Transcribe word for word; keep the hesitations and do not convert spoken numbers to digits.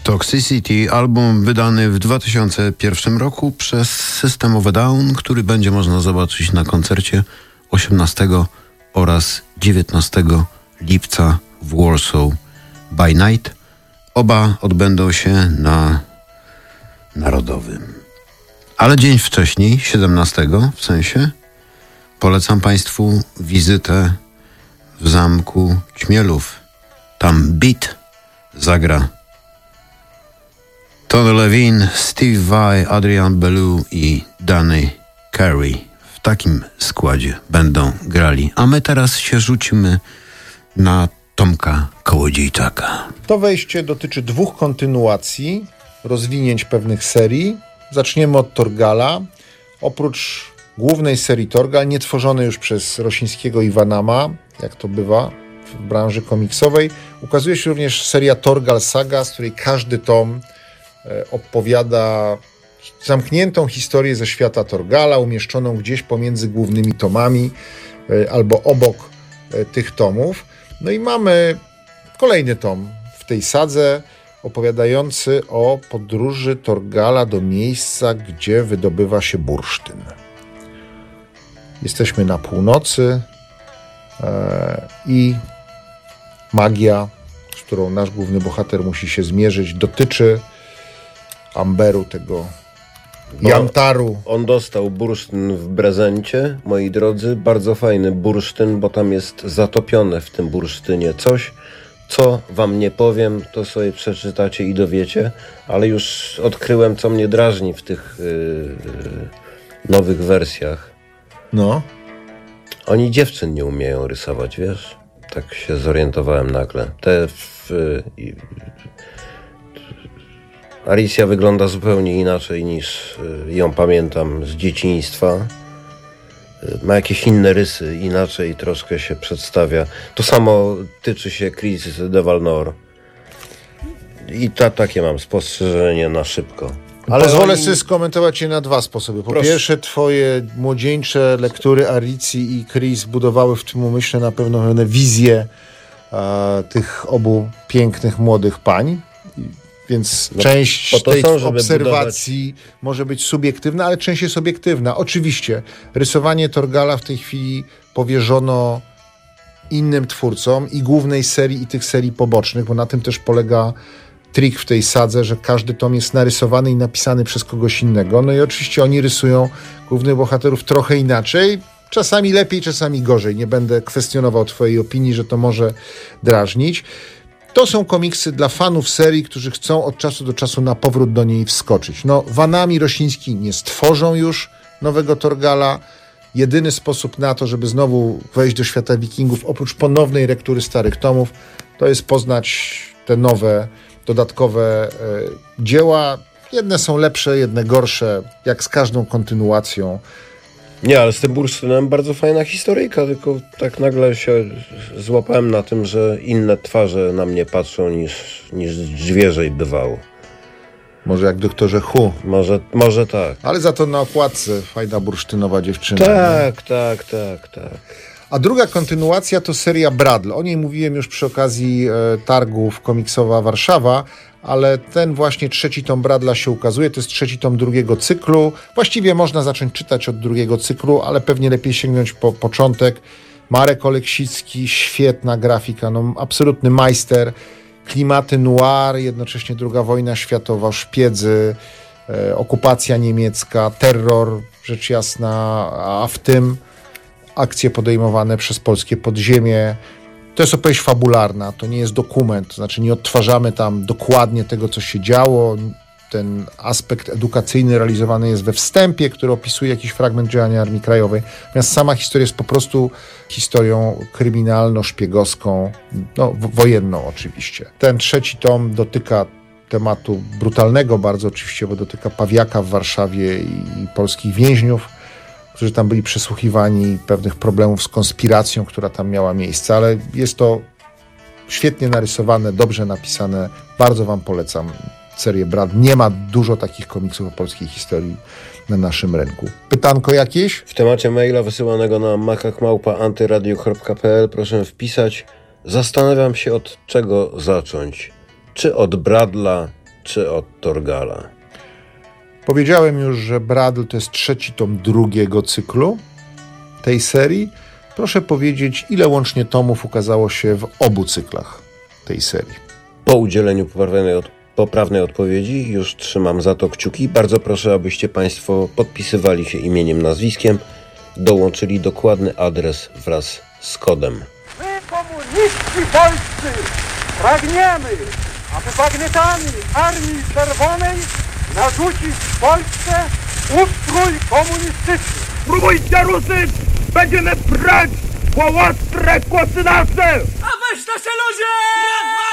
Toxicity, album wydany w dwa tysiące pierwszym roku przez System of a Down, który będzie można zobaczyć na koncercie osiemnastego oraz dziewiętnastego lipca w Warsaw by Night. Oba odbędą się na Narodowym. Ale dzień wcześniej, siedemnastego w sensie, polecam Państwu wizytę w Zamku Ćmielów. Tam Beat zagra Tony Levin, Steve Vai, Adrian Belew i Danny Carey. W takim składzie będą grali. A my teraz się rzucimy na Tomka Kołodziejczaka. To wejście dotyczy dwóch kontynuacji, rozwinięć pewnych serii. Zaczniemy od Torgala. Oprócz głównej serii Torgal, nie tworzonej już przez Rosińskiego i Vanama, jak to bywa w branży komiksowej, ukazuje się również seria Torgal Saga, z której każdy tom opowiada zamkniętą historię ze świata Torgala, umieszczoną gdzieś pomiędzy głównymi tomami albo obok tych tomów. No i mamy kolejny tom w tej sadze, opowiadający o podróży Torgala do miejsca, gdzie wydobywa się bursztyn. Jesteśmy na północy e, i magia, z którą nasz główny bohater musi się zmierzyć, dotyczy amberu, tego Bo jantaru. On dostał bursztyn w prezencie, moi drodzy, bardzo fajny bursztyn, bo tam jest zatopione w tym bursztynie coś, co wam nie powiem, to sobie przeczytacie i dowiecie, ale już odkryłem, co mnie drażni w tych yy, nowych wersjach. No. Oni dziewczyn nie umieją rysować, wiesz? Tak się zorientowałem nagle. Te w, yy, Alicja wygląda zupełnie inaczej niż yy, ją pamiętam z dzieciństwa. Ma jakieś inne rysy, inaczej troszkę się przedstawia. To samo tyczy się Chris de Valnor. I ta, takie mam spostrzeżenie na szybko. Ale pozwolę sobie skomentować je na dwa sposoby. Po Proszę. Pierwsze, twoje młodzieńcze lektury Alicji i Chris budowały w tym umyśle na pewno pewne wizje e, tych obu pięknych, młodych pań. Więc no, część tej są, obserwacji budować. Może być subiektywna, ale część jest obiektywna. Oczywiście rysowanie Torgala w tej chwili powierzono innym twórcom i głównej serii, i tych serii pobocznych, bo na tym też polega trik w tej sadze, że każdy tom jest narysowany i napisany przez kogoś innego. No i oczywiście oni rysują głównych bohaterów trochę inaczej. Czasami lepiej, czasami gorzej. Nie będę kwestionował twojej opinii, że to może drażnić. To są komiksy dla fanów serii, którzy chcą od czasu do czasu na powrót do niej wskoczyć. No, Vanam i Rosiński nie stworzą już nowego Torgala. Jedyny sposób na to, żeby znowu wejść do świata Wikingów, oprócz ponownej lektury starych tomów, to jest poznać te nowe, dodatkowe e, dzieła. Jedne są lepsze, jedne gorsze, jak z każdą kontynuacją. Nie, ale z tym bursztynem bardzo fajna historyjka, tylko tak nagle się złapałem na tym, że inne twarze na mnie patrzą niż, niż zwierzej bywało. Może jak doktorze Hu. Może, może tak. Ale za to na okładce fajna bursztynowa dziewczyna. Tak, nie? tak, tak, tak. A druga kontynuacja to seria Bradl. O niej mówiłem już przy okazji e, targów Komiksowa Warszawa, ale ten właśnie trzeci tom Bradla się ukazuje. To jest trzeci tom drugiego cyklu. Właściwie można zacząć czytać od drugiego cyklu, ale pewnie lepiej sięgnąć po początek. Marek Oleksicki, świetna grafika, no absolutny majster. Klimaty noir, jednocześnie druga wojna światowa, szpiedzy, e, okupacja niemiecka, terror, rzecz jasna, a w tym akcje podejmowane przez polskie podziemie. To jest opowieść fabularna, to nie jest dokument, to znaczy nie odtwarzamy tam dokładnie tego, co się działo. Ten aspekt edukacyjny realizowany jest we wstępie, który opisuje jakiś fragment działania Armii Krajowej. Natomiast sama historia jest po prostu historią kryminalno-szpiegowską, no wojenną oczywiście. Ten trzeci tom dotyka tematu brutalnego bardzo oczywiście, bo dotyka Pawiaka w Warszawie i, i polskich więźniów, którzy tam byli przesłuchiwani, pewnych problemów z konspiracją, która tam miała miejsce, ale jest to świetnie narysowane, dobrze napisane. Bardzo wam polecam serię Bradl. Nie ma dużo takich komiksów o polskiej historii na naszym rynku. Pytanko jakieś? W temacie maila wysyłanego na makakmałpa antyradio kropka p l proszę wpisać: zastanawiam się, od czego zacząć. Czy od Bradla, czy od Torgala? Powiedziałem już, że Bradl to jest trzeci tom drugiego cyklu tej serii. Proszę powiedzieć, ile łącznie tomów ukazało się w obu cyklach tej serii? Po udzieleniu poprawnej, od, poprawnej odpowiedzi już trzymam za to kciuki. Bardzo proszę, abyście Państwo podpisywali się imieniem, nazwiskiem, dołączyli dokładny adres wraz z kodem. My, komuniści polscy, pragniemy, aby bagnetami Armii Czerwonej narzucić w Polsce ustrój komunistyczny. Próbujcie ruszyć! Będziemy brać po ostre kłosy nasze! A weź nasze ludzie!